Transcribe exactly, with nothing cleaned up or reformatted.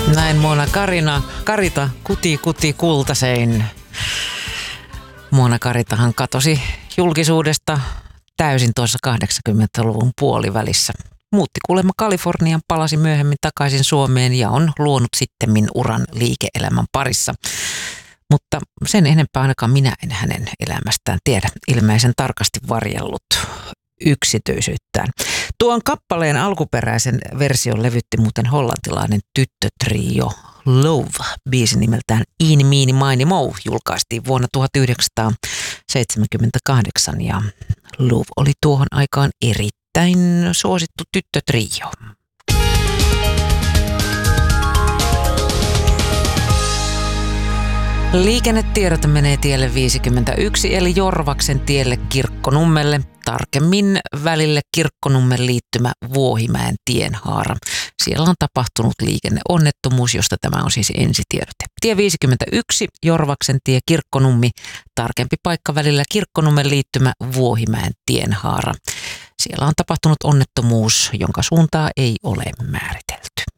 Näin Mona Karina, Karita, kuti kuti kultasein. Mona Karitahan katosi julkisuudesta täysin tuossa kahdeksankymmentäluvun puolivälissä. Muutti kuulemma Kalifornian, palasi myöhemmin takaisin Suomeen ja on luonut sittemmin uran liike-elämän parissa. Mutta sen enempää ainakaan minä en hänen elämästään tiedä, ilmeisen tarkasti varjellut yksityisyyttään. Tuon kappaleen alkuperäisen version levytti muuten hollantilainen tyttötrio Love. Biisi nimeltään Eeny, Meeny, Miny, Moe julkaistiin vuonna tuhatyhdeksänsataaseitsemänkymmentäkahdeksan ja Love oli tuohon aikaan erittäin suosittu tyttötrio. Liikennetiedot menee tielle viisikymmentäyksi eli Jorvaksen tielle Kirkkonummelle, tarkemmin välille Kirkkonummen liittymä Vuohimäen tienhaara. Siellä on tapahtunut liikenneonnettomuus, josta tämä on siis ensitiedote. Tie viisikymmentäyksi, Jorvaksen tie Kirkkonummi, tarkempi paikka välillä Kirkkonummen liittymä Vuohimäen tienhaara. Siellä on tapahtunut onnettomuus, jonka suuntaa ei ole määritelty.